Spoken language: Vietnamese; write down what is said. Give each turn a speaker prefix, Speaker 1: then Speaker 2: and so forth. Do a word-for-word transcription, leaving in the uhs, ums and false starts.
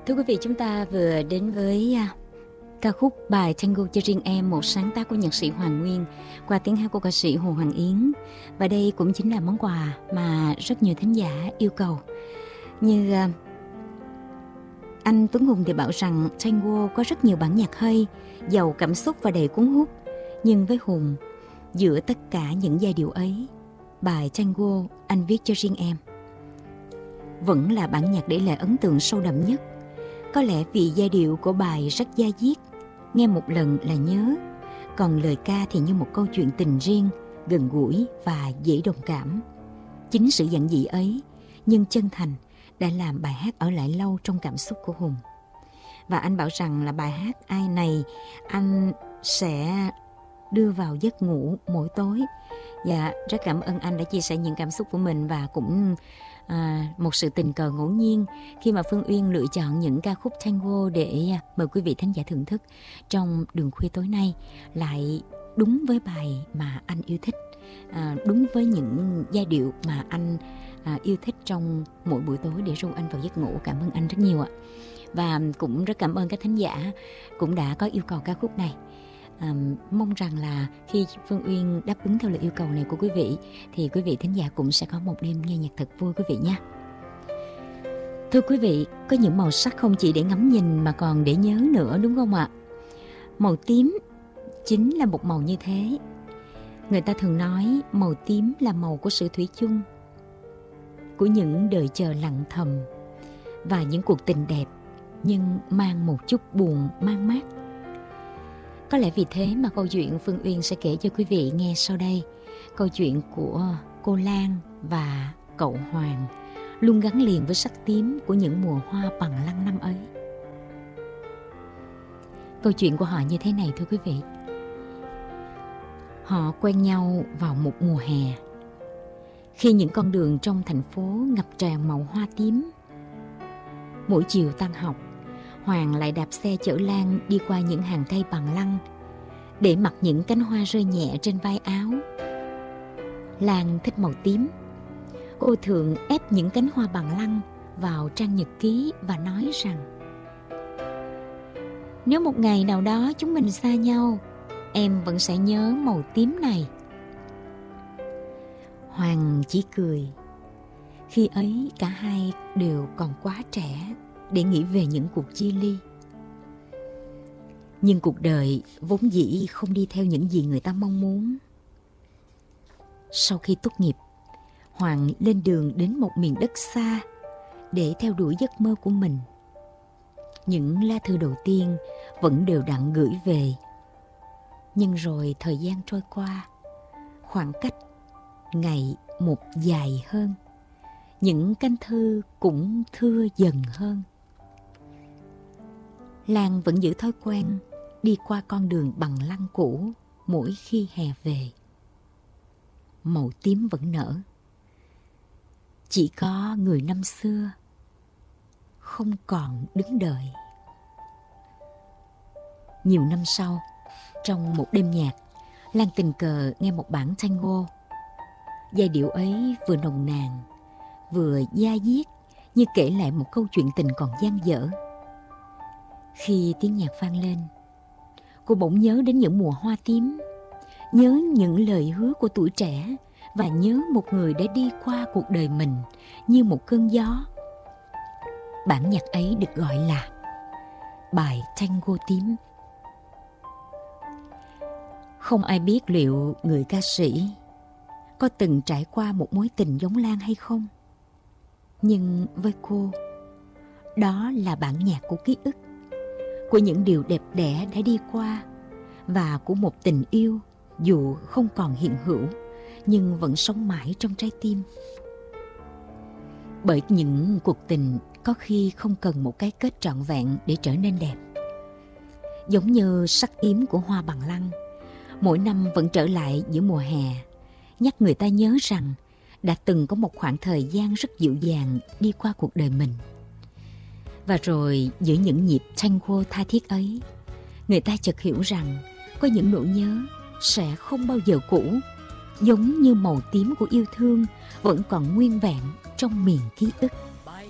Speaker 1: Thưa quý vị, chúng ta vừa đến với uh, ca khúc bài Tango cho riêng em, một sáng tác của nhạc sĩ Hoàng Nguyên qua tiếng hát của ca sĩ Hồ Hoàng Yến. Và đây cũng chính là món quà mà rất nhiều thính giả yêu cầu. Như uh, anh Tuấn Hùng thì bảo rằng Tango có rất nhiều bản nhạc hay, giàu cảm xúc và đầy cuốn hút. Nhưng với Hùng, giữa tất cả những giai điệu ấy, bài Tango anh viết cho riêng em vẫn là bản nhạc để lại ấn tượng sâu đậm nhất. Có lẽ vì giai điệu của bài rất da diết, nghe một lần là nhớ. Còn lời ca thì như một câu chuyện tình riêng, gần gũi và dễ đồng cảm. Chính sự giản dị ấy, nhưng chân thành, đã làm bài hát ở lại lâu trong cảm xúc của Hùng. Và anh bảo rằng là bài hát ai này anh sẽ đưa vào giấc ngủ mỗi tối. Dạ, rất cảm ơn anh đã chia sẻ những cảm xúc của mình, và cũng à, một sự tình cờ ngẫu nhiên khi mà Phương Uyên lựa chọn những ca khúc tango để mời quý vị thính giả thưởng thức trong đường khuya tối nay lại đúng với bài mà anh yêu thích, à, đúng với những giai điệu mà anh à, yêu thích trong mỗi buổi tối để ru anh vào giấc ngủ. Cảm ơn anh rất nhiều ạ. Và cũng rất cảm ơn các thính giả cũng đã có yêu cầu ca khúc này. À, mong rằng là khi Phương Uyên đáp ứng theo lời yêu cầu này của quý vị thì quý vị thính giả cũng sẽ có một đêm nghe nhạc thật vui quý vị nha. Thưa quý vị, có những màu sắc không chỉ để ngắm nhìn mà còn để nhớ nữa, đúng không ạ? Màu tím chính là một màu như thế. Người ta thường nói màu tím là màu của sự thủy chung, của những đời chờ lặng thầm và những cuộc tình đẹp nhưng mang một chút buồn mang mát. Có lẽ vì thế mà câu chuyện Phương Uyên sẽ kể cho quý vị nghe sau đây, câu chuyện của cô Lan và cậu Hoàng, luôn gắn liền với sắc tím của những mùa hoa bằng lăng năm ấy. Câu chuyện của họ như thế này thưa quý vị. Họ quen nhau vào một mùa hè, khi những con đường trong thành phố ngập tràn màu hoa tím. Mỗi chiều tan học, Hoàng lại đạp xe chở Lan đi qua những hàng cây bằng lăng để mặc những cánh hoa rơi nhẹ trên vai áo. Lan thích màu tím. Cô thường ép những cánh hoa bằng lăng vào trang nhật ký và nói rằng: nếu một ngày nào đó chúng mình xa nhau, em vẫn sẽ nhớ màu tím này. Hoàng chỉ cười. Khi ấy cả hai đều còn quá trẻ để nghĩ về những cuộc chia ly. Nhưng cuộc đời vốn dĩ không đi theo những gì người ta mong muốn. Sau khi tốt nghiệp, Hoàng lên đường đến một miền đất xa để theo đuổi giấc mơ của mình. Những lá thư đầu tiên vẫn đều đặn gửi về. Nhưng rồi thời gian trôi qua, khoảng cách ngày một dài hơn. Những canh thư cũng thưa dần hơn. Lan vẫn giữ thói quen đi qua con đường bằng lăng cũ mỗi khi hè về. Màu tím vẫn nở. Chỉ có người năm xưa không còn đứng đợi. Nhiều năm sau, trong một đêm nhạc, Lan tình cờ nghe một bản tango. Giai điệu ấy vừa nồng nàn, vừa da diết, như kể lại một câu chuyện tình còn dang dở. Khi tiếng nhạc vang lên, cô bỗng nhớ đến những mùa hoa tím, nhớ những lời hứa của tuổi trẻ và nhớ một người đã đi qua cuộc đời mình như một cơn gió. Bản nhạc ấy được gọi là bài Tango tím. Không ai biết liệu người ca sĩ có từng trải qua một mối tình giống Lan hay không. Nhưng với cô, đó là bản nhạc của ký ức, của những điều đẹp đẽ đã đi qua, và của một tình yêu dù không còn hiện hữu nhưng vẫn sống mãi trong trái tim. Bởi những cuộc tình có khi không cần một cái kết trọn vẹn để trở nên đẹp. Giống như sắc tím của hoa bằng lăng, mỗi năm vẫn trở lại giữa mùa hè, nhắc người ta nhớ rằng đã từng có một khoảng thời gian rất dịu dàng đi qua cuộc đời mình. Và rồi giữa những nhịp tango tha thiết ấy, người ta chợt hiểu rằng có những nỗi nhớ sẽ không bao giờ cũ, giống như màu tím của yêu thương vẫn còn nguyên vẹn trong miền ký ức.